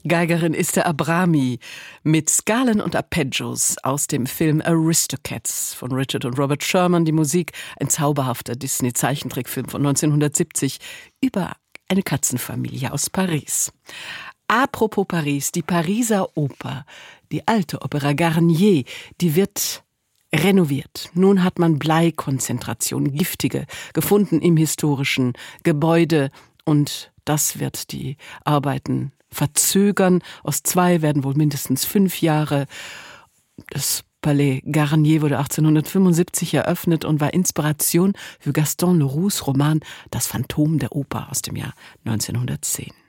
Geigerin Esther Abrami mit Skalen und Arpeggios aus dem Film Aristocats von Richard und Robert Sherman. Die Musik, ein zauberhafter Disney-Zeichentrickfilm von 1970 über eine Katzenfamilie aus Paris. Apropos Paris, die Pariser Oper, die alte Opera Garnier, die wird renoviert. Nun hat man Bleikonzentration, giftige, gefunden im historischen Gebäude und das wird die Arbeiten verzögern. Aus 2 werden wohl mindestens 5 Jahre. Das Palais Garnier wurde 1875 eröffnet und war Inspiration für Gaston Leroux's Roman Das Phantom der Oper aus dem Jahr 1910.